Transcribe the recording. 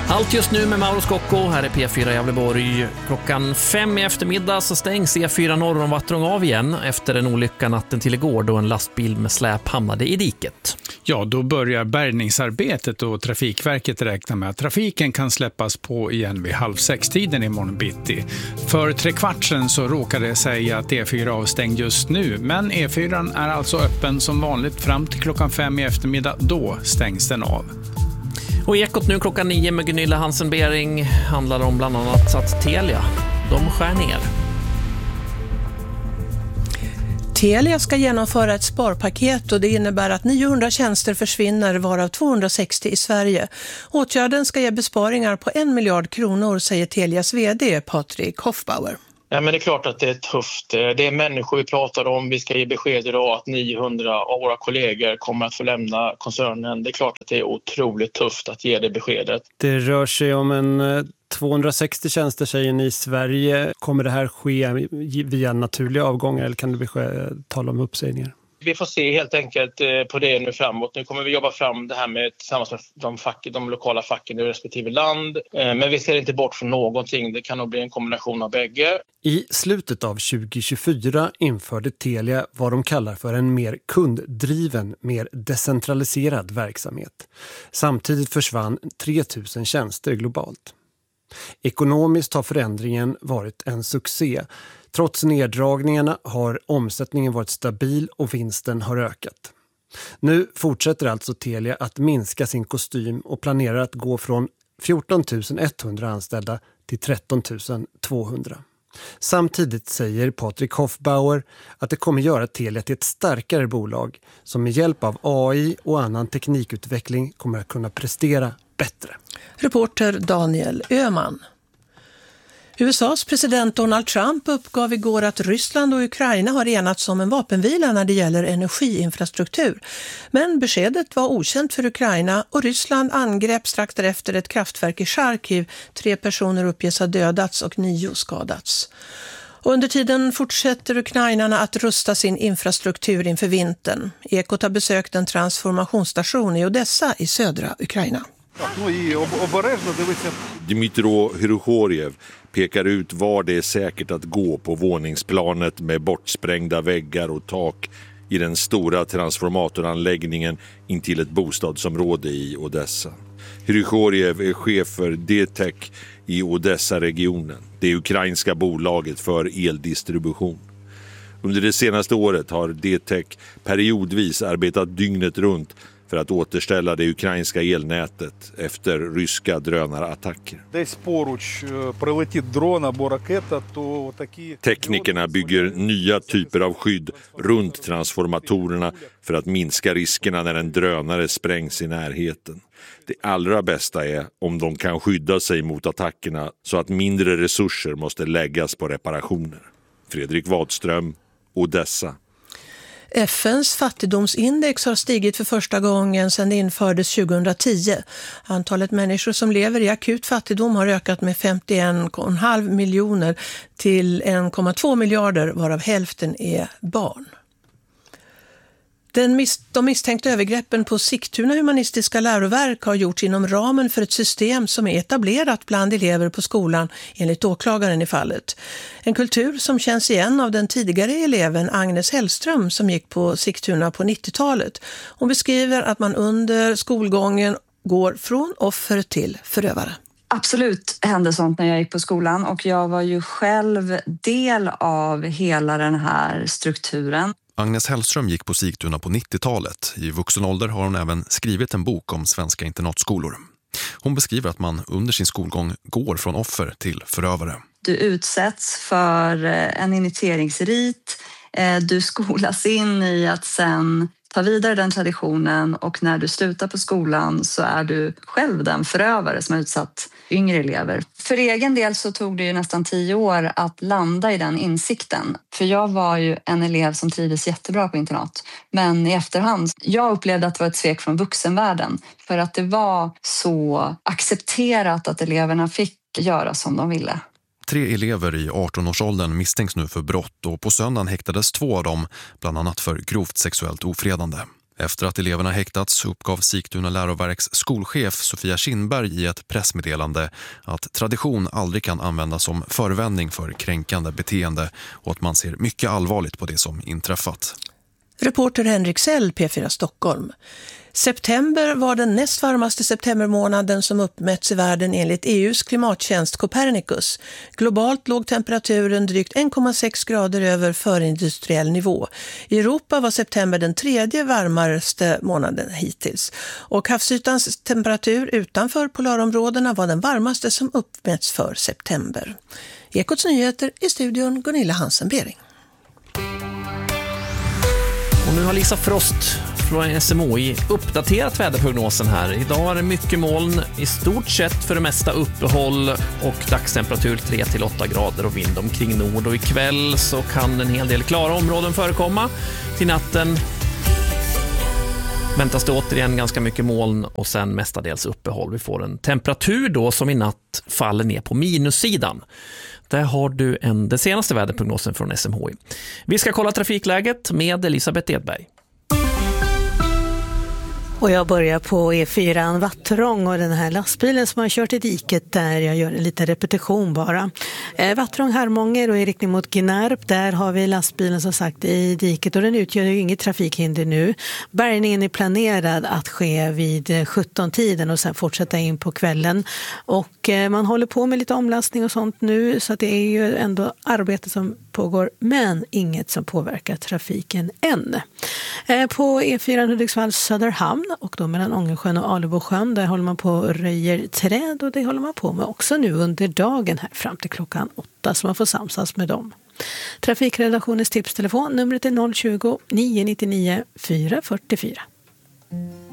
Allt just nu med Mauro Scocco, här är P4 Gävleborg. Klockan 5 i eftermiddag så stängs E4 norr om Vattrung av igen efter en olycka natten till igår då en lastbil med släp hamnade i diket. Ja, då börjar bärgningsarbetet och Trafikverket räknar med att trafiken kan släppas på igen vid 5:30 imorgon bitti. För 3/4 sedan så råkade det säga att E4 är avstängd just nu, men E4 är alltså öppen som vanligt fram till klockan 5 i eftermiddag, då stängs den av. Och Ekot nu klockan 9 med Gunilla Hansen-Bering handlar om bland annat att Telia, de skär ner. Telia ska genomföra ett sparpaket och det innebär att 900 tjänster försvinner, varav 260 i Sverige. Åtgärden ska ge besparingar på 1 miljard kronor, säger Telias vd Patrik Hoffbauer. Ja, men det är klart att det är tufft. Det är människor vi pratar om. Vi ska ge besked idag att 900 av våra kollegor kommer att få lämna koncernen. Det är klart att det är otroligt tufft att ge det beskedet. Det rör sig om en 260 tjänster, säger ni, i Sverige. Kommer det här ske via naturliga avgångar eller kan det tala om uppsägningar? Vi får se helt enkelt på det nu framåt. Nu kommer vi jobba fram det här med tillsammans med de lokala facken i respektive land. Men vi ser inte bort från någonting. Det kan nog bli en kombination av bägge. I slutet av 2024 införde Telia vad de kallar för en mer kunddriven, mer decentraliserad verksamhet. Samtidigt försvann 3000 tjänster globalt. Ekonomiskt har förändringen varit en succé. Trots neddragningarna har omsättningen varit stabil och vinsten har ökat. Nu fortsätter alltså Telia att minska sin kostym och planerar att gå från 14 100 anställda till 13 200. Samtidigt säger Patrik Hoffbauer att det kommer göra Telia till ett starkare bolag som med hjälp av AI och annan teknikutveckling kommer att kunna prestera bättre. Reporter Daniel Öhman. USAs president Donald Trump uppgav igår att Ryssland och Ukraina har enats om en vapenvila när det gäller energiinfrastruktur. Men beskedet var okänt för Ukraina och Ryssland angrep strax därefter ett kraftverk i Charkiv. 3 personer uppges ha dödats och 9 skadats. Och under tiden fortsätter ukrainarna att rusta sin infrastruktur inför vintern. Ekot har besökt en transformationsstation i Odessa i södra Ukraina. Dmytro Hrykhorev pekar ut var det är säkert att gå på våningsplanet med bortsprängda väggar och tak i den stora transformatoranläggningen intill ett bostadsområde i Odessa. Hrykhorev är chef för DTEC i Odessa-regionen, det ukrainska bolaget för eldistribution. Under det senaste året har DTEC periodvis arbetat dygnet runt för att återställa det ukrainska elnätet efter ryska drönarattacker. Teknikerna bygger nya typer av skydd runt transformatorerna för att minska riskerna när en drönare sprängs i närheten. Det allra bästa är om de kan skydda sig mot attackerna så att mindre resurser måste läggas på reparationer. Fredrik Wadström, Odessa. FNs fattigdomsindex har stigit för första gången sedan det infördes 2010. Antalet människor som lever i akut fattigdom har ökat med 51,5 miljoner till 1,2 miljarder, varav hälften är barn. De misstänkta övergreppen på Sigtuna humanistiska läroverk har gjorts inom ramen för ett system som är etablerat bland elever på skolan enligt åklagaren i fallet. En kultur som känns igen av den tidigare eleven Agnes Hellström som gick på Sigtuna på 90-talet. Hon beskriver att man under skolgången går från offer till förövare. Absolut hände sånt när jag gick på skolan och jag var ju själv del av hela den här strukturen. Agnes Hellström gick på Sigtuna på 90-talet. I vuxen ålder har hon även skrivit en bok om svenska internatskolor. Hon beskriver att man under sin skolgång går från offer till förövare. Du utsätts för en initieringsrit. Du skolas in i att sen ta vidare den traditionen och när du slutar på skolan så är du själv den förövare som har utsatt yngre elever. För egen del så tog det ju nästan 10 år att landa i den insikten. För jag var ju en elev som trivdes jättebra på internat. Men i efterhand, jag upplevde att det var ett svek från vuxenvärlden. För att det var så accepterat att eleverna fick göra som de ville. 3 elever i 18-årsåldern misstänks nu för brott och på söndagen häktades 2 av dem, bland annat för grovt sexuellt ofredande. Efter att eleverna häktats uppgav Sigtuna läroverks skolchef Sofia Kindberg i ett pressmeddelande att tradition aldrig kan användas som förevändning för kränkande beteende och att man ser mycket allvarligt på det som inträffat. Reporter Henrik Sell, P4 Stockholm. September var den näst varmaste septembermånaden som uppmätts i världen enligt EUs klimattjänst Copernicus. Globalt låg temperaturen drygt 1,6 grader över förindustriell nivå. I Europa var september den tredje varmaste månaden hittills. Och havsytans temperatur utanför polarområdena var den varmaste som uppmätts för september. Ekots nyheter i studion Gunilla Hansen-Bering. Och nu har Lisa Frost från SMHI uppdaterat väderprognosen här. Idag är det mycket moln, i stort sett för det mesta uppehåll och dagstemperatur 3-8 grader och vind omkring nord. Och ikväll så kan en hel del klara områden förekomma. Till natten väntas det återigen ganska mycket moln och sen mestadels uppehåll. Vi får en temperatur då som i natt faller ner på minussidan. Där har du den senaste väderprognosen från SMHI. Vi ska kolla trafikläget med Elisabeth Edberg. Och jag börjar på E4 Vattrång och den här lastbilen som har kört i diket där. Jag gör en liten repetition bara. Vattrång Harmånger och i riktning mot Gnarp, där har vi lastbilen som sagt i diket och den utgör ju inget trafikhinder nu. Bärgningen är planerad att ske vid 17-tiden och sen fortsätta in på kvällen. Och man håller på med lite omlastning och sånt nu så att det är ju ändå arbete som pågår men inget som påverkar trafiken än. På E4 Hudiksvall Söderhamn och då mellan Ångersjön och Alebosjön, där håller man på och röjer träd och det håller man på med också nu under dagen här fram till klockan 8 så man får samsas med dem. Trafikredaktionens tipstelefon, numret är 020 999 444.